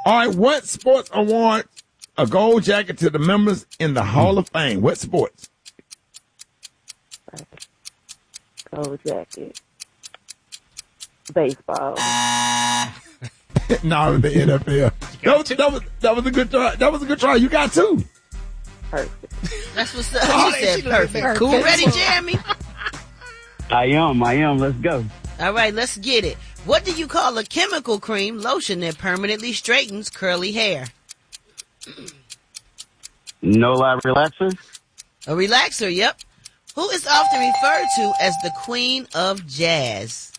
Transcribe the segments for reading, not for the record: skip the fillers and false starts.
All right, what sports award a gold jacket to the members in the Hall of Fame? What sports? Gold jacket. Baseball. No, the NFL. That was a good try. That was a good try. You got two. Perfect. That's what's up. She said perfect. Cool. Ready, Jeremy? I am. Let's go. All right, let's get it. What do you call a chemical cream lotion that permanently straightens curly hair? No lie relaxer. A relaxer, yep. Who is often referred to as the Queen of Jazz?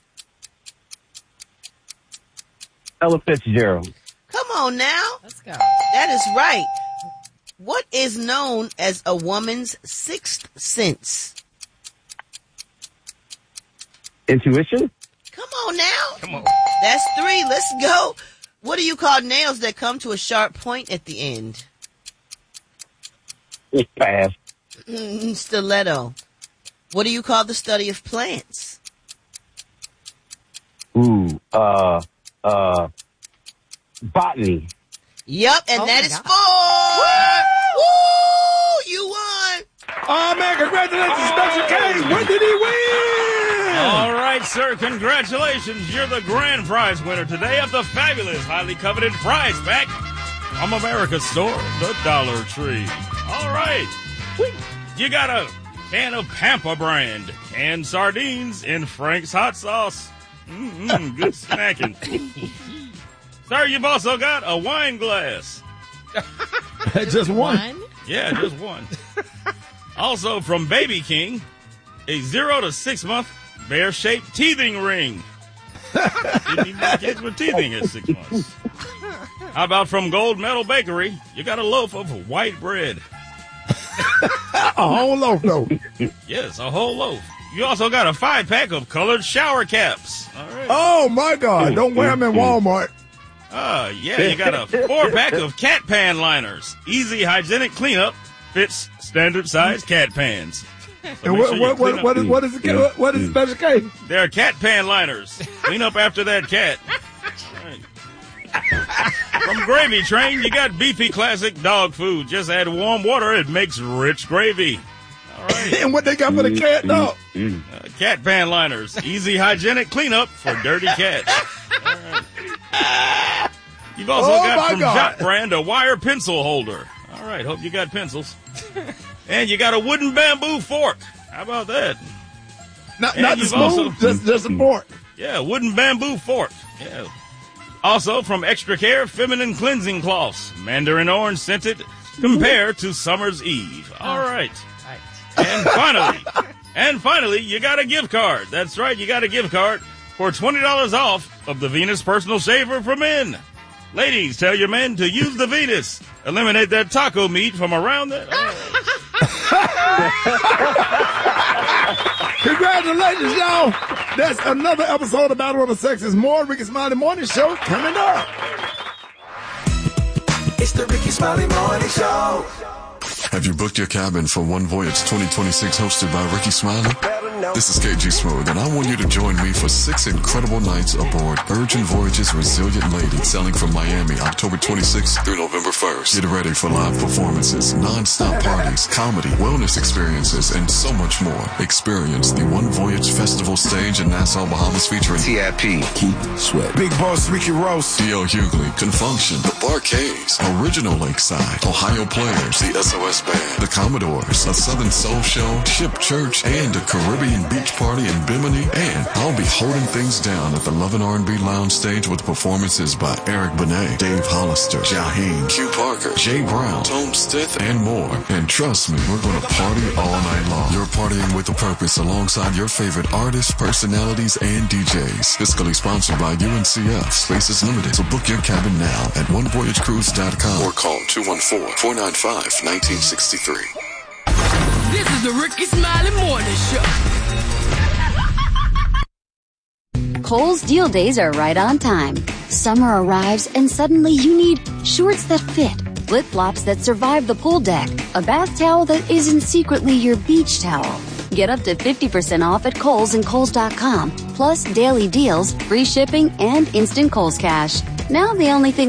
Ella Fitzgerald. Come on now. Let's go. That is right. What is known as a woman's sixth sense? Intuition. Come on now. Come on. That's three. Let's go. What do you call nails that come to a sharp point at the end? Pass. Stiletto. What do you call the study of plants? Ooh. Botany. Yep, and that is four. Woo! You won. Oh, man, congratulations, Special K. When did he win? All right, sir, congratulations. You're the grand prize winner today of the fabulous, highly coveted prize pack from America's store, the Dollar Tree. All right. You got a can of Pampa brand canned sardines in Frank's hot sauce. Good snacking. Sir, you've also got a wine glass. Just one? Yeah, just one. Also from Baby King, a 0 to 6 month bear-shaped teething ring. Didn't even have kids with teething at 6 months. How about from Gold Medal Bakery? You got a loaf of white bread. A whole loaf, though. Yes, a whole loaf. You also got a 5-pack of colored shower caps. All right. Oh, my God. Don't wear them in Walmart. Yeah, you got a 4-pack of cat pan liners. Easy hygienic cleanup. Fits standard size cat pans. So And what is Special K? They're cat pan liners. Clean up after that cat. All right. From Gravy Train, you got beefy classic dog food. Just add warm water. It makes rich gravy. All right. And what they got for the cat, dog? Cat pan liners. Easy hygienic cleanup for dirty cats. All right. You've also got from Jot Brand a wire pencil holder. All right. Hope you got pencils. And you got a wooden bamboo fork. How about that? Not the spoon, just a fork. Yeah, wooden bamboo fork. Yeah. Also from Extra Care Feminine Cleansing Cloths. Mandarin orange scented compared to Summer's Eve. All right. And finally, you got a gift card. That's right, you got a gift card for $20 off of the Venus Personal Shaver for men. Ladies, tell your men to use the Venus. Eliminate that taco meat from around that. Congratulations, y'all. That's another episode of Battle of the Sexes. More Ricky Smiley Morning Show coming up. It's the Ricky Smiley Morning Show. Have you booked your cabin for One Voyage 2026 hosted by Ricky Smiley? This is KG Smooth, and I want you to join me for 6 incredible nights aboard Virgin Voyage's Resilient Lady, sailing from Miami October 26th through November 1st. Get ready for live performances, non-stop parties, comedy, wellness experiences, and so much more. Experience the One Voyage Festival stage in Nassau, Bahamas, featuring TIP, Keith Sweat, Big Boss Ricky Ross, D.L. Hughley, Confunction, The Barcades, Original Lakeside, Ohio Players, the SOS Band, The Commodores, A Southern Soul Show, Ship Church, and a Caribbean Beach Party in Bimini. And I'll be holding things down at the Love and R&B Lounge stage with performances by Eric Benet, Dave Hollister, Jaheim, Q Parker, Jay Brown, Tone Stith, and more. And trust me, we're going to party all night long. You're partying with a purpose alongside your favorite artists, personalities, and DJs. Fiscally sponsored by UNCF. Space is limited, so book your cabin now at OneVoyageCruise.com or call 214-495-1963. This is the Ricky Smiley Morning Show. Kohl's Deal Days are right on time. Summer arrives and suddenly you need shorts that fit, flip-flops that survive the pool deck, a bath towel that isn't secretly your beach towel. Get up to 50% off at Kohl's and Kohl's.com, plus daily deals, free shipping, and instant Kohl's Cash. Now the only thing